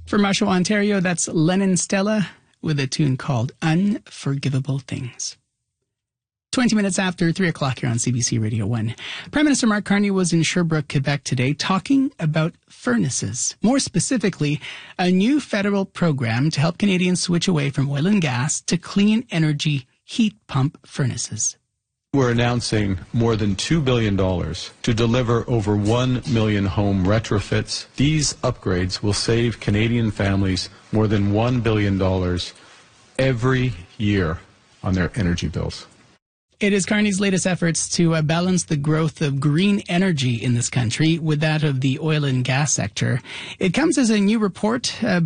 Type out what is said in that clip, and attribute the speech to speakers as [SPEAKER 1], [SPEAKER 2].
[SPEAKER 1] From Oshawa, Ontario, that's Lennon Stella with a tune called Unforgivable Things. 20 minutes after 3 o'clock here on CBC Radio 1. Prime Minister Mark Carney was in Sherbrooke, Quebec today talking about furnaces. More specifically, a new federal program to help Canadians switch away from oil and gas to clean energy heat pump furnaces.
[SPEAKER 2] We're announcing more than $2 billion to deliver over 1 million home retrofits. These upgrades will save Canadian families more than $1 billion every year on their energy bills.
[SPEAKER 1] It is Carney's latest efforts to balance the growth of green energy in this country with that of the oil and gas sector. It comes as a new report